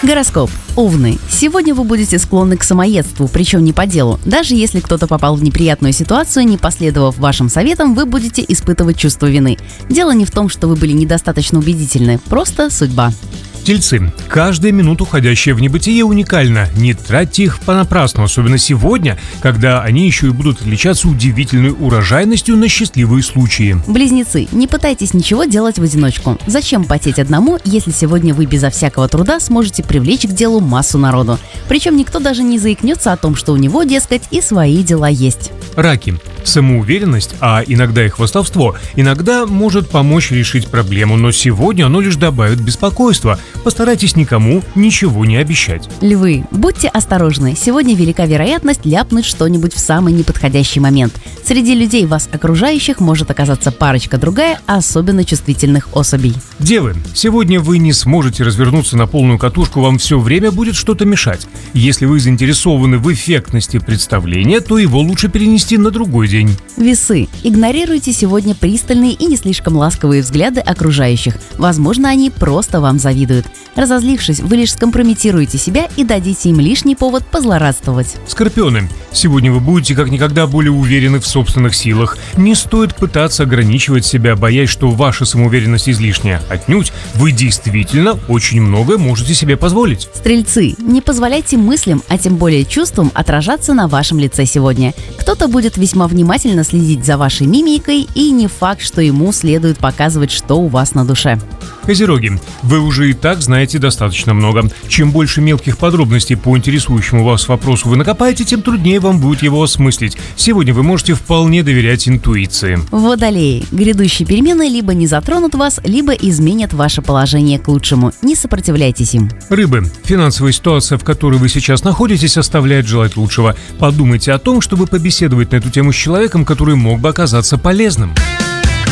Гороскоп. Овны. Сегодня вы будете склонны к самоедству, причем не по делу. Даже если кто-то попал в неприятную ситуацию, не последовав вашим советам, вы будете испытывать чувство вины. Дело не в том, что вы были недостаточно убедительны, просто судьба. Тельцы. Каждая минута, уходящая в небытие, уникальна. Не тратьте их понапрасну, особенно сегодня, когда они еще и будут отличаться удивительной урожайностью на счастливые случаи. Близнецы. Не пытайтесь ничего делать в одиночку. Зачем потеть одному, если сегодня вы безо всякого труда сможете привлечь к делу массу народу? Причем никто даже не заикнется о том, что у него, дескать, и свои дела есть. Раки. Самоуверенность, а иногда и хвастовство, иногда может помочь решить проблему, но сегодня оно лишь добавит беспокойства. Постарайтесь никому ничего не обещать. Львы. Будьте осторожны. Сегодня велика вероятность ляпнуть что-нибудь в самый неподходящий момент. Среди людей вас окружающих может оказаться парочка-другая особенно чувствительных особей. Девы. Сегодня вы не сможете развернуться на полную катушку, вам все время будет что-то мешать. Если вы заинтересованы в эффектности представления, то его лучше перенести на другой день. Весы. Игнорируйте сегодня пристальные и не слишком ласковые взгляды окружающих. Возможно, они просто вам завидуют. Разозлившись, вы лишь скомпрометируете себя и дадите им лишний повод позлорадствовать. Скорпионы. Сегодня вы будете как никогда более уверены в собственных силах. Не стоит пытаться ограничивать себя, боясь, что ваша самоуверенность излишняя. Отнюдь, вы действительно очень многое можете себе позволить. Стрельцы. Не позволяйте мыслям, а тем более чувствам, отражаться на вашем лице сегодня. Кто-то будет весьма внимательно следить за вашей мимикой, и не факт, что ему следует показывать, что у вас на душе. Козероги. Вы уже и так знаете достаточно много. Чем больше мелких подробностей по интересующему вас вопросу вы накопаете, тем труднее вам будет его осмыслить. Сегодня вы можете вполне доверять интуиции. Водолеи. Грядущие перемены либо не затронут вас, либо изменят ваше положение к лучшему. Не сопротивляйтесь им. Рыбы. Финансовая ситуация, в которой вы сейчас находитесь, оставляет желать лучшего. Подумайте о том, чтобы побеседовать на эту тему с человеком, который мог бы оказаться полезным.